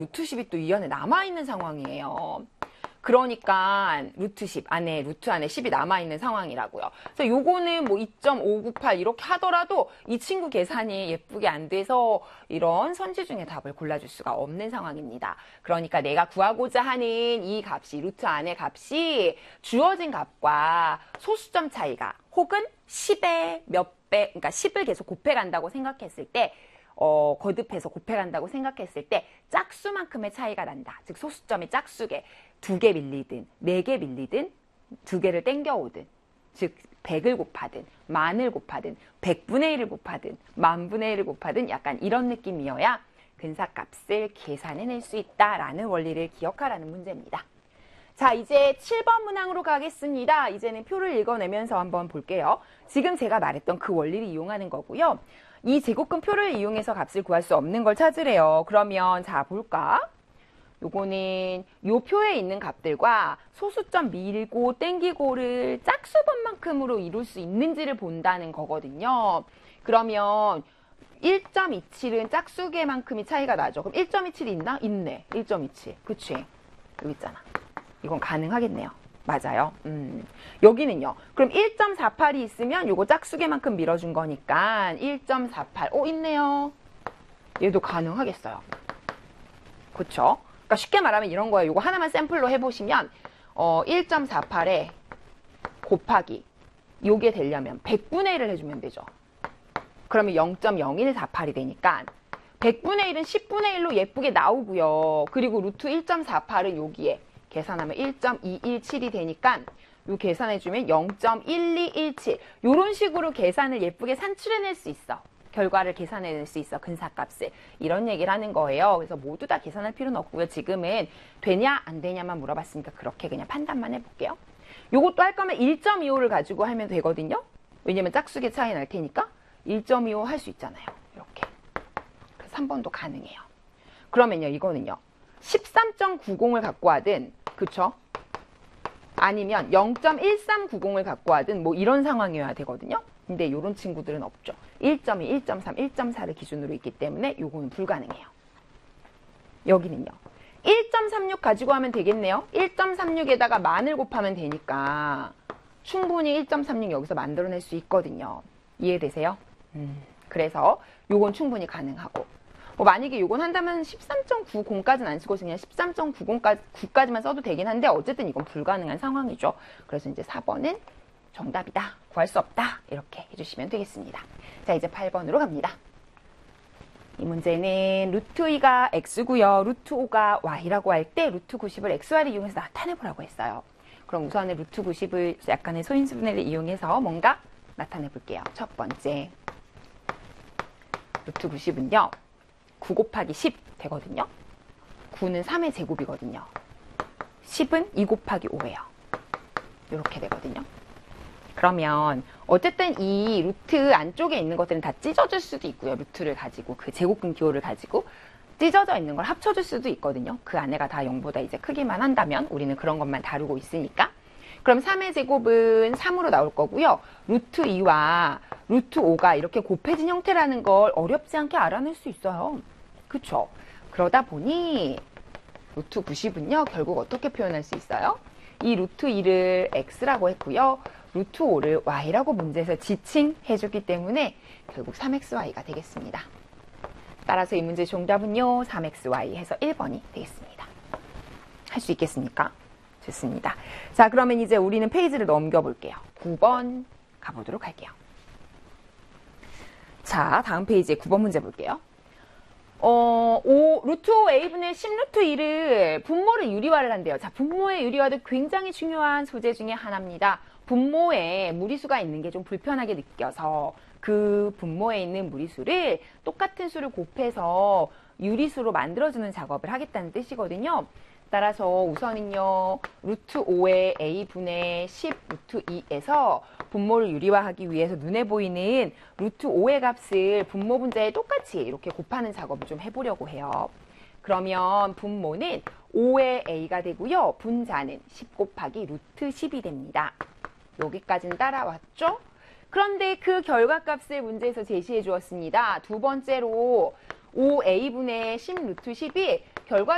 루트 10이 또 이 안에 남아있는 상황이에요. 그러니까 루트 안에 10이 남아있는 상황이라고요. 그래서 요거는 뭐 2.598 이렇게 하더라도 이 친구 계산이 예쁘게 안 돼서 이런 선지 중에 답을 골라줄 수가 없는 상황입니다. 그러니까 내가 구하고자 하는 이 값이, 루트 안의 값이 주어진 값과 소수점 차이가 혹은 10의 몇 배, 그러니까 10을 계속 곱해간다고 생각했을 때 거듭해서 곱해간다고 생각했을 때 짝수만큼의 차이가 난다. 즉 소수점이 짝수게 2개 밀리든 4개 밀리든 2개를 땡겨오든 즉 100을 곱하든 만을 곱하든 100분의 1을 곱하든 만분의 1을 곱하든 약간 이런 느낌이어야 근사값을 계산해낼 수 있다라는 원리를 기억하라는 문제입니다. 자, 이제 7번 문항으로 가겠습니다. 이제는 표를 읽어내면서 한번 볼게요. 지금 제가 말했던 그 원리를 이용하는 거고요. 이 제곱근 표를 이용해서 값을 구할 수 없는 걸 찾으래요. 그러면 자 볼까? 요거는 요 표에 있는 값들과 소수점 밀고 땡기고를 짝수번만큼으로 이룰 수 있는지를 본다는 거거든요. 그러면 1.27은 짝수개만큼이 차이가 나죠. 그럼 1.27이 있나? 있네. 1.27. 그치? 여기 있잖아. 이건 가능하겠네요. 맞아요. 여기는요. 그럼 1.48이 있으면 요거 짝수개만큼 밀어준 거니까 1.48. 있네요. 얘도 가능하겠어요. 그쵸? 그러니까 쉽게 말하면 이런 거예요. 요거 하나만 샘플로 해보시면 1.48에 곱하기 요게 되려면 100분의 1을 해주면 되죠. 그러면 0.0148이 되니까 100분의 1은 10분의 1로 예쁘게 나오고요. 그리고 루트 1.48은 여기에 계산하면 1.217이 되니까 요 계산해주면 0.1217 요런 식으로 계산을 예쁘게 산출해낼 수 있어. 결과를 계산해낼 수 있어. 근사값을. 이런 얘기를 하는 거예요. 그래서 모두 다 계산할 필요는 없고요. 지금은 되냐 안 되냐만 물어봤으니까 그렇게 그냥 판단만 해볼게요. 요것도 할 거면 1.25를 가지고 하면 되거든요. 왜냐면 짝수개 차이 날 테니까 1.25 할 수 있잖아요. 이렇게. 그래서 3번도 가능해요. 그러면요. 이거는요. 13.90을 갖고 하든 그쵸? 아니면 0.1390을 갖고 하든 뭐 이런 상황이어야 되거든요. 근데 이런 친구들은 없죠. 1.2, 1.3, 1.4를 기준으로 있기 때문에 요거는 불가능해요. 여기는요. 1.36 가지고 하면 되겠네요. 1.36에다가 만을 곱하면 되니까 충분히 1.36 여기서 만들어낼 수 있거든요. 이해되세요? 그래서 요건 충분히 가능하고 만약에 요건 한다면 13.90까지는 안 쓰고 그냥 13.90까지만 써도 되긴 한데 어쨌든 이건 불가능한 상황이죠. 그래서 이제 4번은 정답이다. 구할 수 없다. 이렇게 해주시면 되겠습니다. 자, 이제 8번으로 갑니다. 이 문제는 루트 2가 x고요. 루트 5가 y라고 할 때 루트 90을 xy를 이용해서 나타내보라고 했어요. 그럼 우선은 루트 90을 약간의 소인수분해를 이용해서 뭔가 나타내 볼게요. 첫 번째 루트 90은요. 9 곱하기 10 되거든요. 9는 3의 제곱이거든요. 10은 2 곱하기 5예요. 이렇게 되거든요. 그러면 어쨌든 이 루트 안쪽에 있는 것들은 다 찢어질 수도 있고요. 루트를 가지고 그 제곱근 기호를 가지고 찢어져 있는 걸 합쳐줄 수도 있거든요. 그 안에가 다 0보다 이제 크기만 한다면 우리는 그런 것만 다루고 있으니까. 그럼 3의 제곱은 3으로 나올 거고요. 루트 2와 루트 5가 이렇게 곱해진 형태라는 걸 어렵지 않게 알아낼 수 있어요. 그쵸? 그러다 보니 루트 90은요. 결국 어떻게 표현할 수 있어요? 이 루트 2를 x라고 했고요. 루트 5를 y라고 문제에서 지칭해줬기 때문에 결국 3xy가 되겠습니다. 따라서 이 문제 정답은요. 3xy 해서 1번이 되겠습니다. 할 수 있겠습니까? 좋습니다. 자, 그러면 이제 우리는 페이지를 넘겨볼게요. 9번 가보도록 할게요. 자, 다음 페이지에 9번 문제 볼게요. 루트 5 a분의 10 루트 2를 분모를 유리화를 한대요. 자, 분모의 유리화도 굉장히 중요한 소재 중에 하나입니다. 분모에 무리수가 있는 게 좀 불편하게 느껴서 그 분모에 있는 무리수를 똑같은 수를 곱해서 유리수로 만들어주는 작업을 하겠다는 뜻이거든요. 따라서 우선은요. 루트 5의 a분의 10 루트 2에서 분모를 유리화하기 위해서 눈에 보이는 루트 5의 값을 분모 분자에 똑같이 이렇게 곱하는 작업을 좀 해보려고 해요. 그러면 분모는 5의 a가 되고요. 분자는 10 곱하기 루트 10이 됩니다. 여기까지는 따라왔죠? 그런데 그 결과값을 문제에서 제시해 주었습니다. 두 번째로 5a분의 10 루트 10이 결과